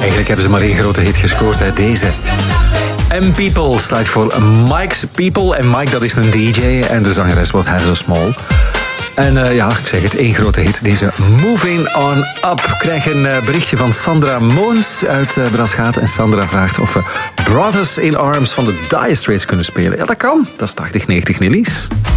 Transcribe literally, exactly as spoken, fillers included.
Eigenlijk hebben ze maar één grote hit gescoord, hè, deze. M-People staat voor Mike's People. En Mike, dat is een D J en de zangeres wordt Hair So Small. En uh, ja, ik zeg het, één grote hit. Deze Moving On Up. Ik krijg een uh, berichtje van Sandra Moons uit uh, Braschaat. En Sandra vraagt of we Brothers in Arms van de Dire Straits kunnen spelen. Ja, dat kan. Dat is tachtig negentig, Nillies.